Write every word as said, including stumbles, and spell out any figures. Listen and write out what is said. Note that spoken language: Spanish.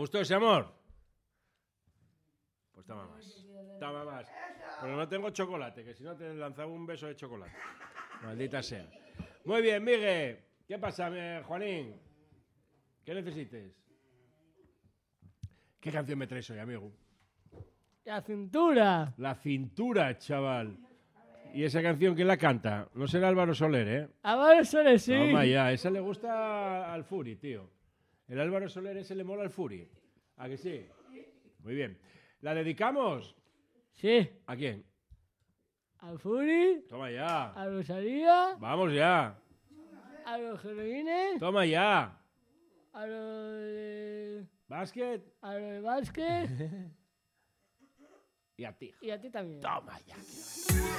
gustó ese amor? Pues toma más. Toma más. Pero no tengo chocolate, que si no te lanzaba un beso de chocolate. Maldita sea. Muy bien, Miguel. ¿Qué pasa, Juanín? ¿Qué necesites? ¿Qué canción me traes hoy, amigo? La cintura. La cintura, chaval. ¿Y esa canción quién la canta? No será Álvaro Soler, ¿eh? Álvaro Soler, sí. Toma ya, esa le gusta al Furi, tío. El Álvaro Soler ese le mola al Furi. ¿A que sí? Muy bien. ¿La dedicamos? Sí. ¿A quién? Al Furi. Toma ya. A Rosalía. Vamos ya. A los Geroines. Toma ya. A los de... ¿Básquet? A los de básquet. Y a ti. Y a ti también. Toma ya.